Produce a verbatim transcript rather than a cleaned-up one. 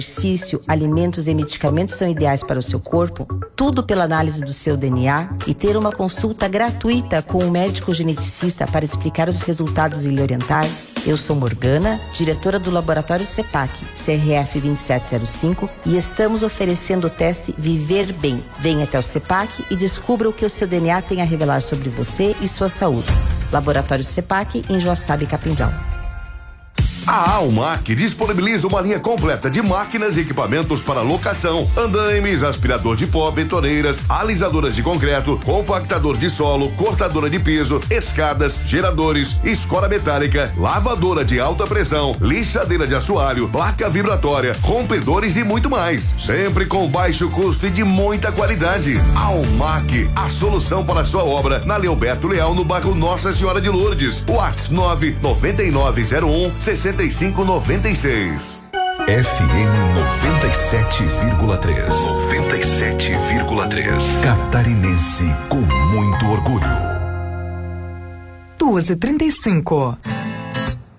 exercício, alimentos e medicamentos são ideais para o seu corpo, tudo pela análise do seu D N A e ter uma consulta gratuita com um médico geneticista para explicar os resultados e lhe orientar. Eu sou Morgana, diretora do Laboratório CEPAC, C R F vinte e sete zero cinco, e estamos oferecendo o teste Viver Bem. Venha até o CEPAC e descubra o que o seu D N A tem a revelar sobre você e sua saúde. Laboratório CEPAC, em Joaçaba e Capinzal. A Almac disponibiliza uma linha completa de máquinas e equipamentos para locação, andaimes, aspirador de pó, betoreiras, alisadoras de concreto, compactador de solo, cortadora de piso, escadas, geradores, escora metálica, lavadora de alta pressão, lixadeira de assoalho, placa vibratória, rompedores e muito mais. Sempre com baixo custo e de muita qualidade. Almac, a solução para a sua obra na Leoberto Leal, no bairro Nossa Senhora de Lourdes. WhatsApp nove nove nove zero um sessenta e cinco noventa e seis. F M noventa e sete vírgula três. noventa e sete vírgula três. Catarinense com muito orgulho. duas e trinta e cinco.